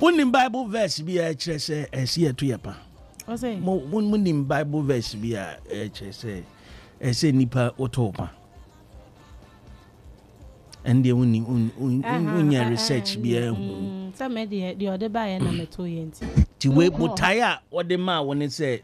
Only Bible verse be a chess here to yapa. I say, one Bible verse be a chess, say nipa otopa. And the only research be a some media the other by and I'm 2 years. To wait, but tire what the man when it said.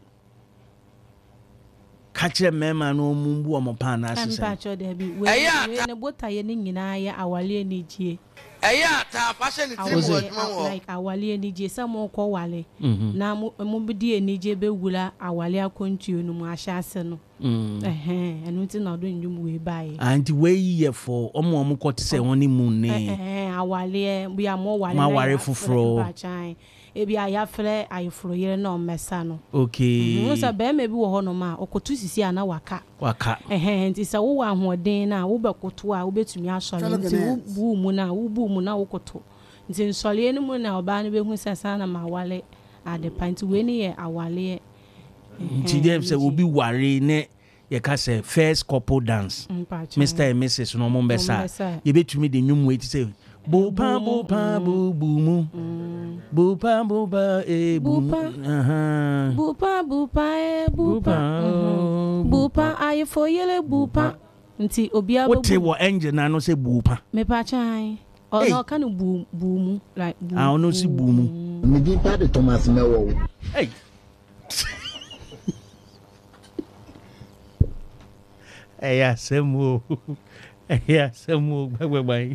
Catch a mema no mumbu amopana assassin. I'm patcho there be. When a boat I in awali niji. Ta passion like awali niji some more call wale. Na mubidi niji be wula awali akontu no ashase no. And we not doing you way by. And way ye for omo got say honeymoon ne. Awali we are more wale. Ma ware fufro. Ebi ayafre ayefro yere na omesa no. Okay. No sa be me bi wo ho no ma okotu sisi ana waka. Nti sa wo wa hoden na wo bekoto a wo betumi asore nti wo bu mu na wo koto. Nti nsole ni mu na oba no behu sesa na ma wale ade panti we ni ye awale. Nti dem say wo bi ware ne ye ka say first couple dance. Mr and Mrs no mo mbesa. Ye betumi de nwum we ti say Bupa bupa bu bumu. Bupa bupa e bupa. Bupa bupa e bupa. Bupa aye for yele bupa. Nti obia bu. What wo engine na no say bupa. Me pa chan. O no kan bumu like bumu. Ah no si bumu. Me di pa de Thomas Mewo. Hey. Eya semo. Eya semo gbagba.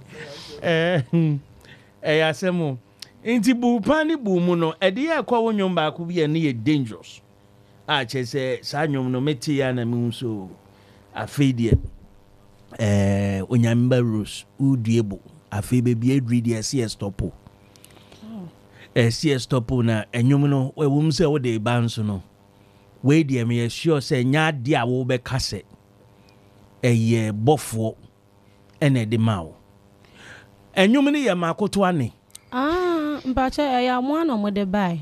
Asemo inti bupa ni bumu no ede ya kwa wonwom ba ko bi ne dangerous a che se sa nwom no meti ya na mi so afedie onyamba rose uduebo afebe bi adridi CS topo CS topo na enwom no wewum se wo de ba nso no we de me sure se nya de a wo be kase eye bofo ene de mawo enyum ni ye makoto ane mpacha ya mo ano mo de bai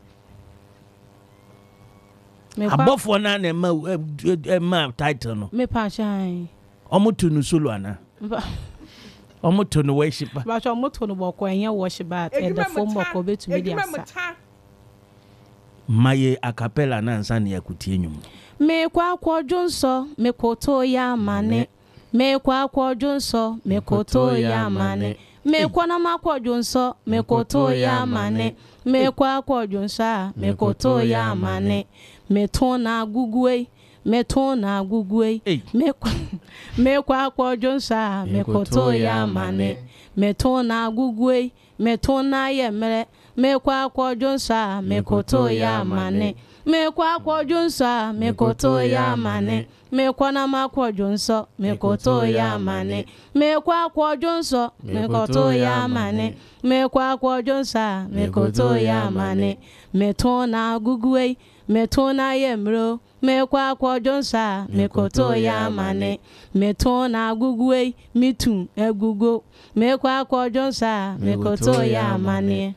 me abofo na na ma title no me pacha omoto no solo ana omoto no worship ba cho omoto no boko enye worship at the form boko betumi dia sa maye acapella na nsa na yakuti enyum me kwa akwojo nso me koto ya mane me kwa akwojo nso me koto ya mane me kwa na makwojo nso me koto ya mane me kwa akwojo nso me koto ya mane me tona agugwe me tona agugwe me kwa akwojo nso me koto ya mane me tona agugwe me tona yemre me kwa akwojo nso me koto ya mane me kwa akwojo nso me koto ya mane me kwa na makwojo nso me koto ya mane me kwa akwojo nso me koto ya mane me kwa akwojo nso me koto ya mane me tona agugwe me tona yemro me kwa akwojo nso me koto ya mane me tona agugwe mitu egugo me kwa akwojo nso me koto ya mane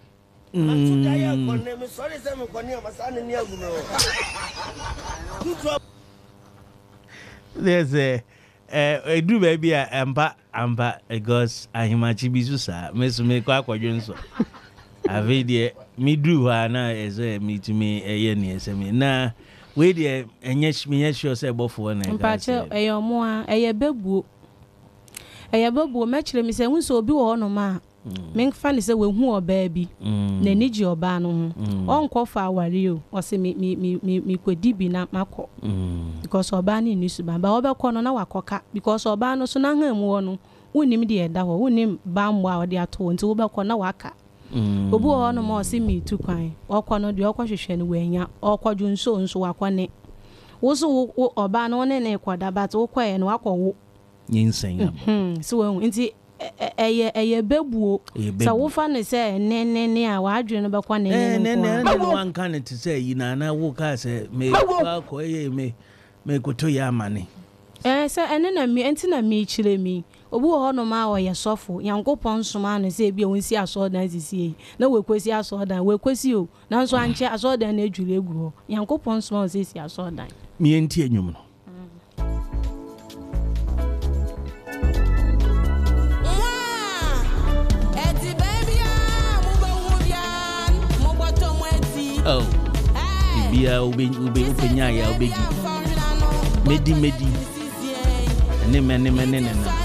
There's a do baby amba because ahimachi bisusa mesu me kwa kwadwonso avide mi do na eze mi to me eye ne esemi na we de enye me sure say bofo na mpache eyomo a eye bebuo mechire mi se hu so obi wo hono ma men fa ni se we hu oba bi na niji oba no ho onko fa aware o o se mi kwedi bi na makọ because oba ni nisu ba obekọ no na wakoka because oba no so na ham wo no wonim de eda ho wonim ba mwa o de ato nti obekọ na waka obi ho no ma o se mi tu kwan okọ no de okọ hwehwe no wanya okọju nso wakwane wo so oba no ne kwada but wo kọ no akọ yinsen so we nti eye bebuo sa wo fa ne se ne a wadwe no bekwa ne wan kan it say yina na wo ka se me ko ye me koto ya mane se ene na mi enti na mi chire mi obi ho no ma o ye sofo yankopon soma no se bia wonsi aso dan sisi na we kwesi aso dan we kwesi o na nso anche aso dan na adwure eguro yankopon soma o se si aso dan mi enti enyum no Oh. Bibia ubenya ya obedi. Medi. Ne.